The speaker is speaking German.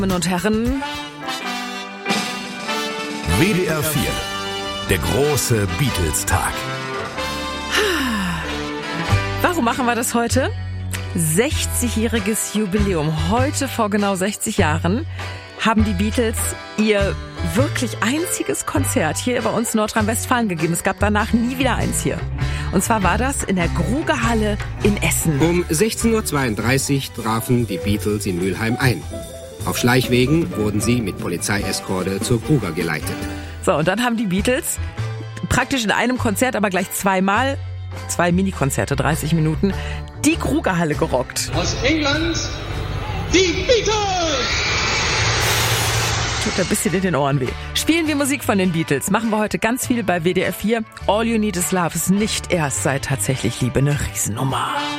Damen und Herren, WDR 4, der große Beatles-Tag. warum machen wir das heute? 60-jähriges Jubiläum. Heute vor genau 60 Jahren haben die Beatles ihr wirklich einziges Konzert hier bei uns in Nordrhein-Westfalen gegeben. Es gab danach nie wieder eins hier. Und zwar war das in der Grugahalle in Essen. Um 16.32 Uhr trafen die Beatles in Mülheim ein. Auf Schleichwegen wurden sie mit Polizeieskorte zur Gruga geleitet. So, und dann haben die Beatles praktisch in einem Konzert, aber gleich zweimal, 2 Minikonzerte, 30 Minuten, die Grugahalle gerockt. Aus England, die Beatles! Tut ein bisschen in den Ohren weh. Spielen wir Musik von den Beatles. Machen wir heute ganz viel bei WDR 4. All You Need Is Love ist nicht erst seit tatsächlich Liebe eine Riesennummer.